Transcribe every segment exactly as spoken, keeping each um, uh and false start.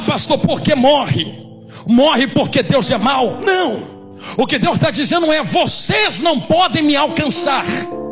Ah, pastor, porque morre? Morre porque Deus é mau? Não. O que Deus está dizendo é: vocês não podem me alcançar.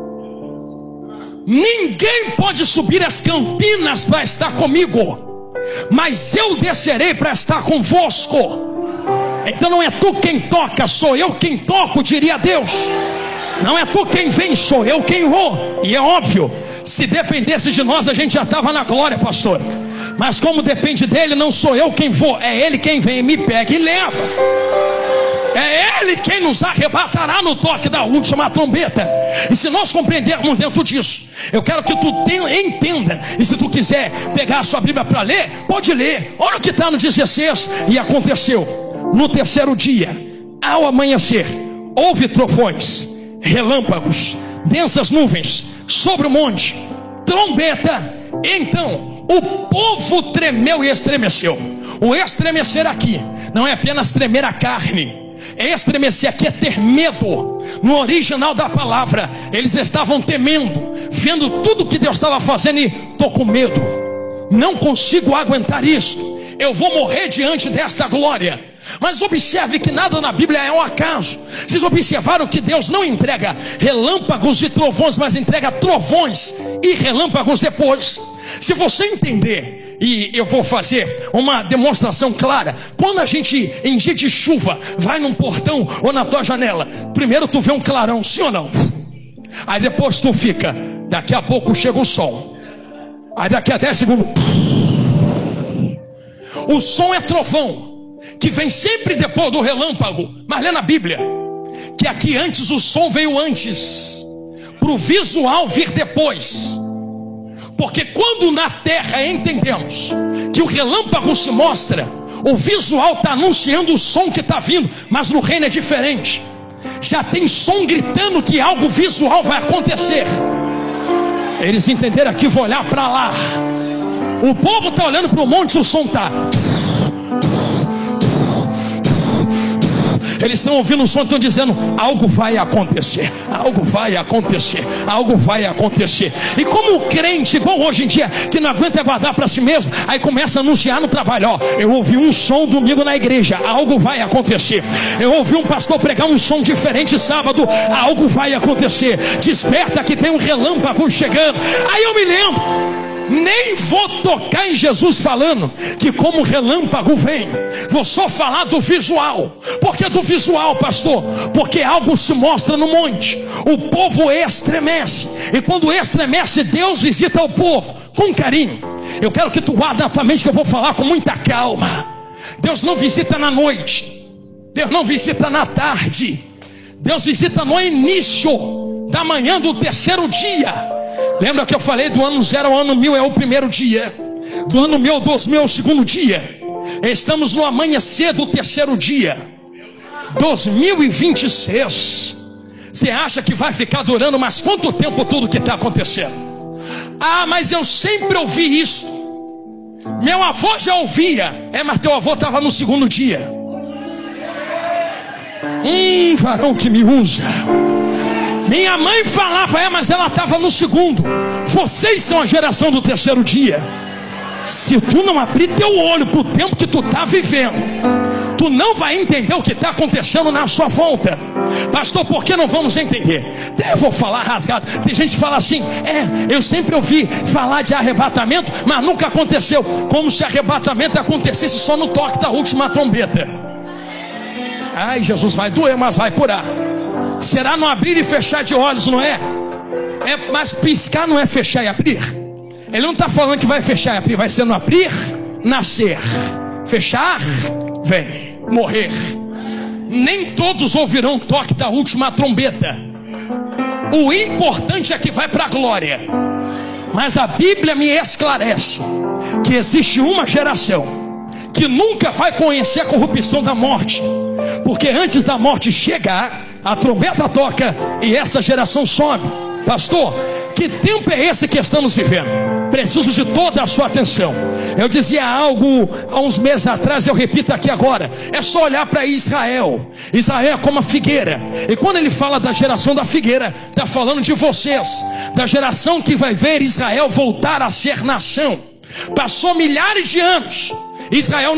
Ninguém pode subir as campinas para estar comigo, mas eu descerei para estar convosco. Então não é tu quem toca, sou eu quem toco, diria Deus. Não é tu quem vem, sou eu quem vou. E é óbvio, se dependesse de nós a gente já estava na glória, pastor. Mas como depende dele, não sou eu quem vou, é ele quem vem, me pega e leva. É ele quem nos arrebatará no toque da última trombeta. E se nós compreendermos dentro disso, eu quero que tu entenda. E se tu quiser pegar a sua Bíblia para ler, pode ler. Olha o que está no dezesseis. E aconteceu no terceiro dia, ao amanhecer, houve trovões, relâmpagos, densas nuvens sobre o monte, trombeta. Então o povo tremeu e estremeceu. O estremecer aqui não é apenas tremer a carne. Estremecer aqui é ter medo. No original da palavra, eles estavam temendo, vendo tudo que Deus estava fazendo, e estou com medo, não consigo aguentar isso, eu vou morrer diante desta glória. Mas observe que nada na Bíblia é um acaso. Vocês observaram que Deus não entrega relâmpagos e trovões, mas entrega trovões e relâmpagos depois. Se você entender, e eu vou fazer uma demonstração clara. Quando a gente, em dia de chuva, vai num portão ou na tua janela, primeiro tu vê um clarão, sim ou não? Aí depois tu fica, daqui a pouco chega o sol. Aí daqui a dez segundos, o som é trovão, que vem sempre depois do relâmpago. Mas lê na Bíblia que aqui antes o som veio antes, para o visual vir depois. Porque quando na terra entendemos que o relâmpago se mostra, o visual está anunciando o som que está vindo. Mas no reino é diferente. Já tem som gritando que algo visual vai acontecer. Eles entenderam aqui, vou olhar para lá. O povo está olhando para o monte, o som está... Eles estão ouvindo o som e estão dizendo: algo vai acontecer, algo vai acontecer, algo vai acontecer. E como o crente, igual hoje em dia, que não aguenta guardar para si mesmo, aí começa a anunciar no trabalho: ó, eu ouvi um som domingo na igreja, algo vai acontecer. Eu ouvi um pastor pregar um som diferente sábado, algo vai acontecer. Desperta que tem um relâmpago chegando. Aí eu me lembro, nem vou tocar em Jesus falando que como relâmpago vem, vou só falar do visual. Por que do visual, pastor? Porque algo se mostra no monte, o povo estremece, e quando estremece, Deus visita o povo com carinho. Eu quero que tu guarde na tua mente que eu vou falar com muita calma. Deus não visita na noite, Deus não visita na tarde, Deus visita no início da manhã do terceiro dia. Lembra que eu falei do ano zero ao ano mil é o primeiro dia, do ano mil ao dois mil é o segundo dia. Estamos no amanhecer do terceiro dia, dois mil e vinte e seis. Você acha que vai ficar durando mais quanto tempo tudo que está acontecendo? Ah, mas eu sempre ouvi isso. Meu avô já ouvia. É, mas teu avô estava no segundo dia. Hum, varão que me usa. Minha mãe falava, é, mas ela estava no segundo. Vocês são a geração do terceiro dia. Se tu não abrir teu olho para o tempo que tu está vivendo, tu não vai entender o que está acontecendo na sua volta. Pastor, por que não vamos entender? Eu vou falar rasgado. Tem gente que fala assim: é, eu sempre ouvi falar de arrebatamento, mas nunca aconteceu. Como se arrebatamento acontecesse só no toque da última trombeta. Ai, Jesus, vai doer, mas vai curar. Será no abrir e fechar de olhos, não é? É, mas piscar não é fechar e abrir. Ele não está falando que vai fechar e abrir, vai ser no abrir, nascer, fechar, vem, morrer. Nem todos ouvirão o toque da última trombeta. O importante é que vai para a glória. Mas a Bíblia me esclarece que existe uma geração que nunca vai conhecer a corrupção da morte, porque antes da morte chegar, a trombeta toca e essa geração sobe. Pastor, que tempo é esse que estamos vivendo? Preciso de toda a sua atenção. Eu dizia algo há uns meses atrás, eu repito aqui agora. É só olhar para Israel. Israel é como a figueira. E quando ele fala da geração da figueira, está falando de vocês, da geração que vai ver Israel voltar a ser nação. Passou milhares de anos, Israel